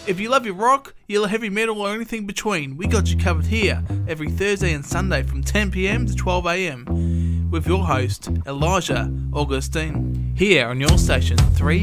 If you love your rock, your heavy metal or anything between, we got you covered here every Thursday and Sunday from 10 PM to 12 AM with your host, Elijah Augustine, here on your station 3